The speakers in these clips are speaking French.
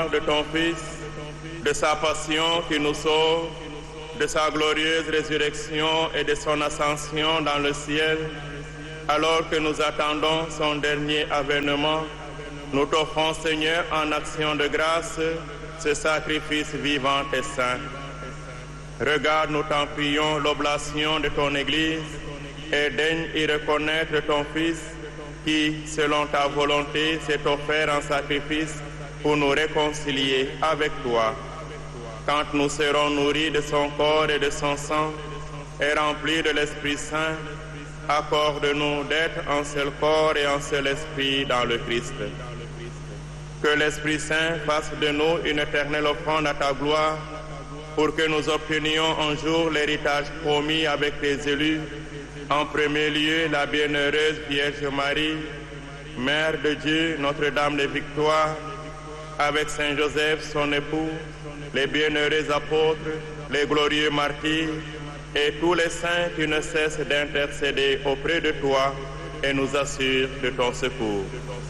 de ton Fils, de sa passion qui nous sauve, de sa glorieuse résurrection et de son ascension dans le ciel, alors que nous attendons son dernier avènement, nous t'offrons, Seigneur, en action de grâce, ce sacrifice vivant et saint. Regarde, nous t'en prions, l'oblation de ton Église et daigne y reconnaître ton Fils qui, selon ta volonté, s'est offert en sacrifice pour nous réconcilier avec toi. Quand nous serons nourris de son corps et de son sang et remplis de l'Esprit Saint, accorde-nous d'être un seul corps et un seul esprit dans le Christ. Que l'Esprit Saint fasse de nous une éternelle offrande à ta gloire, pour que nous obtenions un jour l'héritage promis avec tes élus, en premier lieu la bienheureuse Vierge Marie, Mère de Dieu, Notre-Dame de Victoire, avec Saint Joseph, son époux, les bienheureux apôtres, les glorieux martyrs et tous les saints qui ne cessent d'intercéder auprès de toi et nous assurent de ton secours.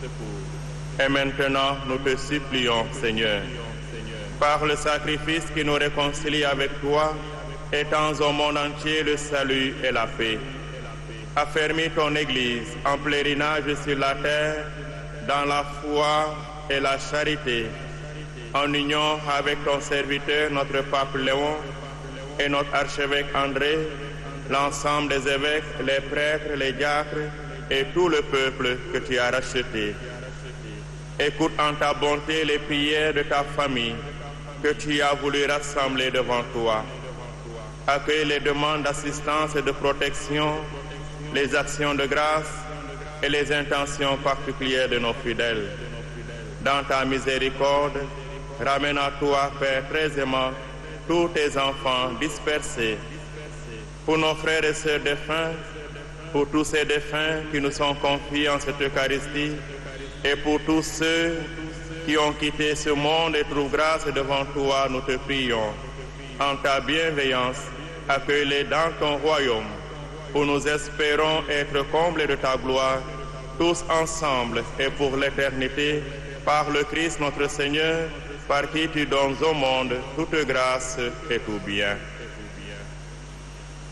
Et maintenant, nous te supplions, Seigneur, par le sacrifice qui nous réconcilie avec toi, étends au monde entier le salut et la paix. Affermis ton Église en pèlerinage sur la terre, dans la foi et la charité, en union avec ton serviteur, notre pape Léon, et notre archevêque André, l'ensemble des évêques, les prêtres, les diacres et tout le peuple que tu as racheté. Écoute en ta bonté les prières de ta famille que tu as voulu rassembler devant toi. Accueille les demandes d'assistance et de protection, les actions de grâce et les intentions particulières de nos fidèles. Dans ta miséricorde, ramène à toi, Père très aimant, tous tes enfants dispersés. Pour nos frères et sœurs défunts, pour tous ces défunts qui nous sont confiés en cette Eucharistie, et pour tous ceux qui ont quitté ce monde et trouvent grâce devant toi, nous te prions. En ta bienveillance, accueille-les dans ton royaume, où nous espérons être comblés de ta gloire, tous ensemble et pour l'éternité, par le Christ notre Seigneur, par qui tu donnes au monde toute grâce et tout bien.